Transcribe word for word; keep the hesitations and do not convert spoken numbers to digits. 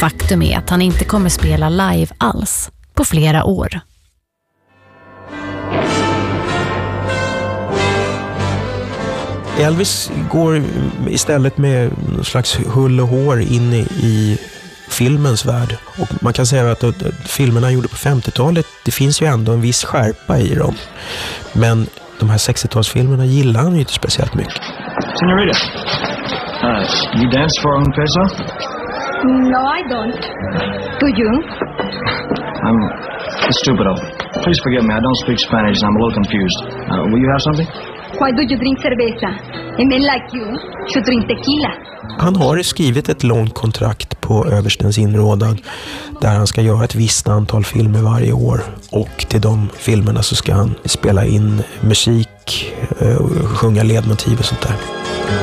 Faktum är att han inte kommer spela live alls på flera år. Elvis går istället med någon slags hull och hår in i, i filmens värld. Och man kan säga att, att filmerna gjorde på femtiotalet, det finns ju ändå en viss skärpa i dem. Men de här sextiotalsfilmerna gillar han ju inte speciellt mycket. Senorita, uh, you dance for un peso? No, I don't. Do you? I'm stupido. Please forgive me, I don't speak Spanish and I'm a little confused. Uh, will you have something? Why do you drink cerveza? A man like you should drink tequila. Han har skrivit ett långt kontrakt på överstens inrådan där han ska göra ett visst antal filmer varje år, och till de filmerna så ska han spela in musik och sjunga ledmotiv och sånt där.